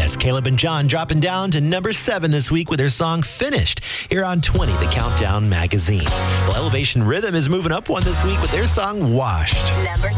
That's Caleb and John dropping down to number 7 this week with their song Finished here on 20, the Countdown Magazine. Well, Elevation Rhythm is moving up one this week with their song Washed. Number